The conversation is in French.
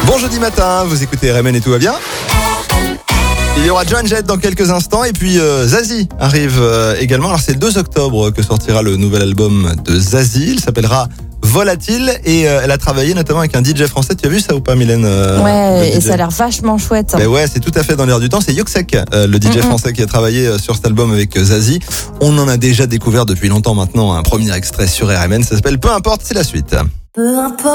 Bon jeudi matin, vous écoutez RMN et tout va bien ? Il y aura Joan Jett dans quelques instants et puis Zazie arrive également. Alors c'est le 2 octobre que sortira le nouvel album de Zazie. Il s'appellera Volatile et elle a travaillé notamment avec un DJ français. Tu as vu ça ou pas, Mylène ? Ouais, et ça a l'air vachement chouette. Mais ouais, c'est tout à fait dans l'air du temps. C'est Yoksek, le DJ français qui a travaillé sur cet album avec Zazie. On en a déjà découvert depuis longtemps maintenant un premier extrait sur RMN. Ça s'appelle Peu importe, c'est la suite. Peu importe.